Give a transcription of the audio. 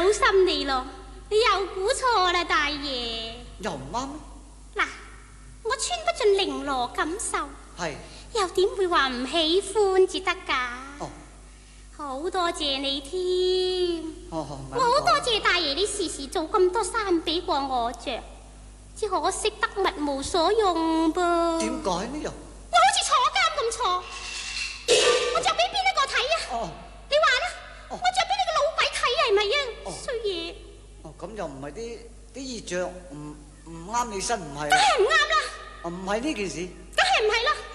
小心你咯，你又估錯啦，大爺。 又唔啱咩？ 嗱，我穿不盡綾羅錦繡， 係又點會話唔喜歡至得㗎？ 哦， 好多謝你添。 我好多謝大爺，你時時做咁多衫俾過我着，只可惜得物無所用噃。 點解呢又？ 我好似坐監咁坐，我着俾邊一個睇啊？ 哦， 你話啦，我着俾你個老鬼睇係咪啊？衰嘢！ 哦，咁又唔係啲衣着唔啱你身，唔係？ 梗係唔啱啦！ 唔係呢件事。 梗係唔係啦！